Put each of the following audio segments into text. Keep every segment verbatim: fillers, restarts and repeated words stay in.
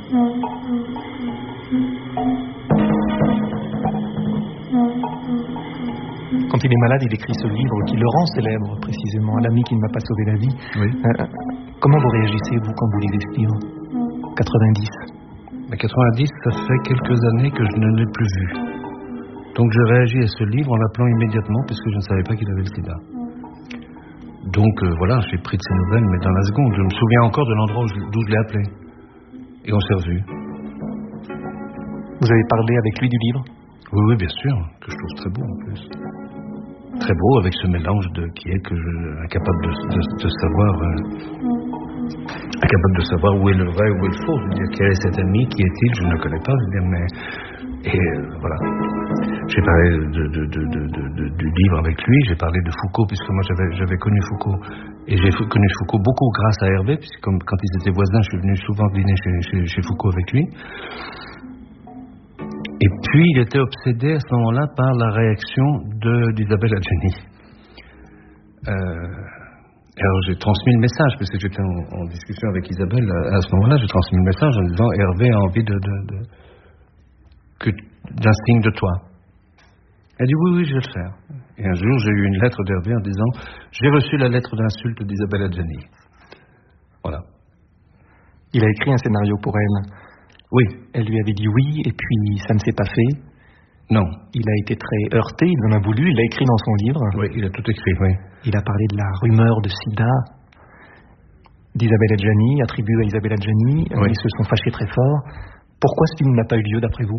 Quand il est malade, il écrit ce livre qui le rend célèbre, précisément, « L'ami qui ne m'a pas sauvé la vie ». Oui. Euh, comment vous réagissez, vous, quand vous lisez ce livre ? quatre-vingt-dix. Mais quatre-vingt-dix, ça fait quelques années que je ne l'ai plus vu. Donc je réagis à ce livre en l'appelant immédiatement, puisque je ne savais pas qu'il avait le sida. Donc euh, voilà, j'ai pris de ses nouvelles, mais dans la seconde. Je me souviens encore de l'endroit où je, d'où je l'ai appelé. Et on s'est revus. Vous avez parlé avec lui du livre ? Oui, oui, bien sûr, que je trouve très beau en plus. Très beau, avec ce mélange de qui est que je, incapable de, de, de savoir, euh, incapable de savoir où est le vrai, où est le faux. Je veux dire, quel est cet ami, qui est-il, je ne le connais pas. Je veux dire, mais et euh, voilà. J'ai parlé de, de, de, de, de, de, du livre avec lui. J'ai parlé de Foucault, puisque moi j'avais, j'avais connu Foucault, et j'ai connu Foucault beaucoup grâce à Hervé, puisque comme, quand ils étaient voisins, je suis venu souvent dîner chez, chez, chez Foucault avec lui. Et puis, il était obsédé à ce moment-là par la réaction de, d'Isabelle Adjani. Euh, alors, j'ai transmis le message, parce que j'étais en, en discussion avec Isabelle. À ce moment-là, j'ai transmis le message en disant « Hervé a envie de, de, de, que, d'un signe de toi ». Elle a dit « Oui, oui, je vais le faire ». Et un jour, j'ai eu une lettre d'Hervé en disant « J'ai reçu la lettre d'insulte d'Isabelle Adjani ». Voilà. Il a écrit un scénario pour elle. Oui. Elle lui avait dit oui, et puis ça ne s'est pas fait. Non. Il a été très heurté, il en a voulu, il a écrit dans son livre. Oui, il a tout écrit, oui. Il a parlé de la rumeur de sida d'Isabelle Adjani, attribuée à Isabelle Adjani. Oui. Ils se sont fâchés très fort. Pourquoi ce film n'a pas eu lieu, d'après vous ?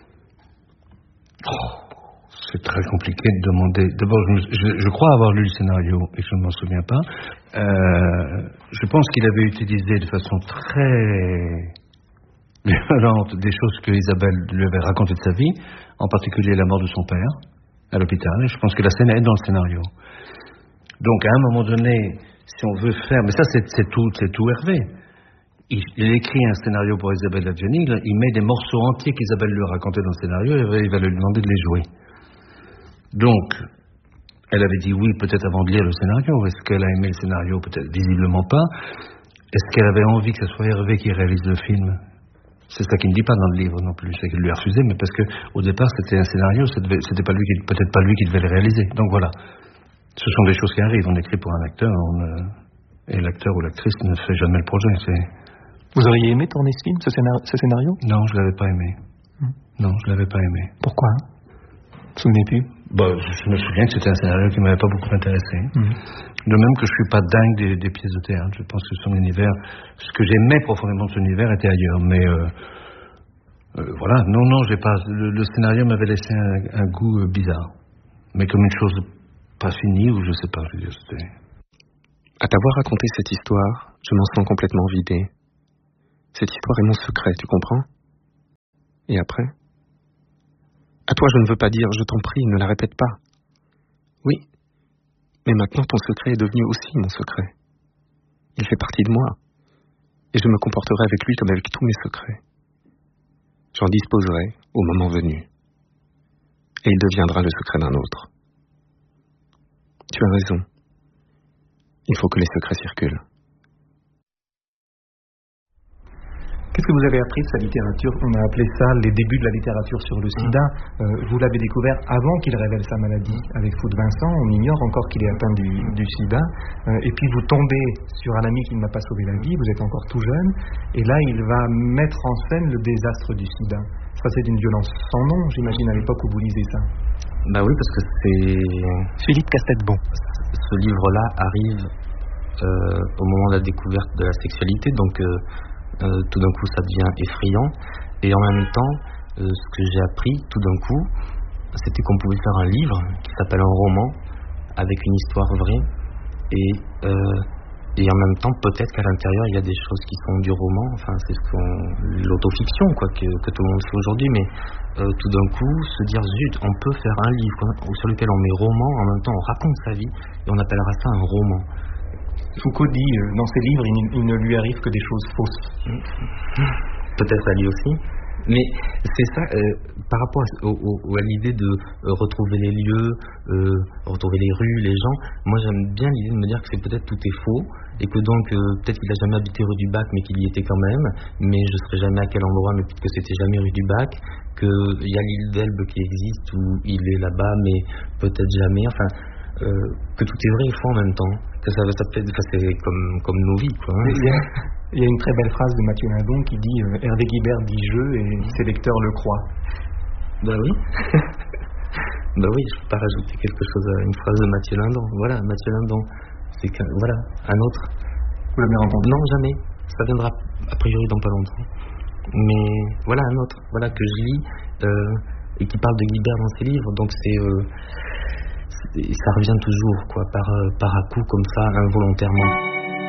Oh, c'est très compliqué de demander. D'abord, je, je, je crois avoir lu le scénario, et je ne m'en souviens pas. Euh, je pense qu'il avait utilisé de façon très... violente des choses que Isabelle lui avait racontées de sa vie, en particulier la mort de son père à l'hôpital. Et je pense que la scène est dans le scénario. Donc à un moment donné, si on veut faire, mais ça c'est, c'est tout, c'est tout Hervé. Il, il écrit un scénario pour Isabelle Adjani, il, il met des morceaux entiers qu'Isabelle lui a racontés dans le scénario, et il va lui demander de les jouer. Donc, elle avait dit oui peut-être avant de lire le scénario. Est-ce qu'elle a aimé le scénario? Peut-être visiblement pas. Est-ce qu'elle avait envie que ce soit Hervé qui réalise le film? C'est ça qu'il ne dit pas dans le livre non plus, c'est qu'il lui a refusé, mais parce que au départ c'était un scénario, c'était, c'était pas lui qui, peut-être pas lui qui devait le réaliser. Donc voilà, ce sont des choses qui arrivent. On écrit pour un acteur, on, euh, et l'acteur ou l'actrice ne fait jamais le projet. C'est... Vous auriez aimé tourner ce film, ce, scénar- ce scénario? Non, je l'avais pas aimé. Hum. Non, je l'avais pas aimé. Pourquoi? Vous vous souvenez plus? Bah, je me souviens que c'était un scénario qui m'avait pas beaucoup intéressé. Hum. De même que je suis pas dingue des, des pièces de théâtre. Je pense que son univers, ce que j'aimais profondément de son univers était ailleurs. Mais euh, euh, voilà, non, non, j'ai pas. Le, le scénario m'avait laissé un, un goût euh, bizarre, mais comme une chose pas finie ou je sais pas. Je veux dire, c'était. À t'avoir raconté cette histoire, je m'en sens complètement vidé. Cette histoire est mon secret, tu comprends? Et après? À toi, je ne veux pas dire, je t'en prie, ne la répète pas. Oui. Mais maintenant, ton secret est devenu aussi mon secret. Il fait partie de moi. Et je me comporterai avec lui comme avec tous mes secrets. J'en disposerai au moment venu. Et il deviendra le secret d'un autre. Tu as raison. Il faut que les secrets circulent. Qu'est-ce que vous avez appris de sa littérature? On a appelé ça les débuts de la littérature sur le sida. Euh, vous l'avez découvert avant qu'il révèle sa maladie avec Fou de Vincent. On ignore encore qu'il est atteint du, du sida. Euh, et puis vous tombez sur un ami qui ne m'a pas sauvé la vie. Vous êtes encore tout jeune. Et là, il va mettre en scène le désastre du sida. Ça, c'est d'une violence sans nom, j'imagine, à l'époque où vous lisez ça. Bah oui, parce que c'est... Philippe Castetbon. Ce livre-là arrive euh, au moment de la découverte de la sexualité. Donc... Euh, Euh, tout d'un coup ça devient effrayant, et en même temps euh, ce que j'ai appris tout d'un coup, c'était qu'on pouvait faire un livre qui s'appelle un roman avec une histoire vraie, et, euh, et en même temps peut-être qu'à l'intérieur il y a des choses qui sont du roman, enfin c'est ce qu'on, l'autofiction quoi, que, que tout le monde fait aujourd'hui, mais euh, tout d'un coup se dire zut, on peut faire un livre sur lequel on met roman, en même temps on raconte sa vie et on appellera ça un roman. Foucault dit, euh, dans ses livres, il, il ne lui arrive que des choses fausses. Peut-être à lui aussi. Mais c'est ça, euh, par rapport à, au, au, à l'idée de euh, retrouver les lieux, euh, retrouver les rues, les gens, moi j'aime bien l'idée de me dire que c'est peut-être tout est faux, et que donc euh, peut-être qu'il a jamais habité rue du Bac mais qu'il y était quand même, mais je saurais jamais à quel endroit, mais peut-être que c'était jamais rue du Bac, qu'il y a l'île d'Elbe qui existe où il est là-bas mais peut-être jamais, enfin euh, que tout est vrai et faux en même temps, que ça, ça peut être, enfin, c'est comme, comme nos vies quoi. Hein. Il, y a, il y a une très belle phrase de Mathieu Lindon qui dit euh, Hervé Guibert dit je et ses lecteurs le croient. Bah oui. Bah oui, je peux pas rajouter quelque chose à une phrase de Mathieu Lindon. Voilà, Mathieu Lindon, c'est que, voilà, un autre. Vous l'avez rencontré? Non, jamais. Ça viendra a priori dans pas longtemps. Mais voilà un autre, voilà que je lis euh, et qui parle de Guibert dans ses livres. Donc c'est, euh, c'est ça revient toujours quoi, par par à coup comme ça, involontairement.